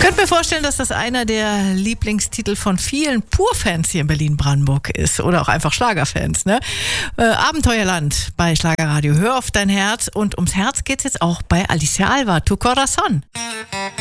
Könnte mir vorstellen, dass das einer der Lieblingstitel von vielen Pur-Fans hier in Berlin-Brandenburg ist oder auch einfach Schlagerfans, ne? Abenteuerland bei Schlagerradio. Hör auf dein Herz, und ums Herz geht's jetzt auch bei Alicia Alva, Tu Corazon.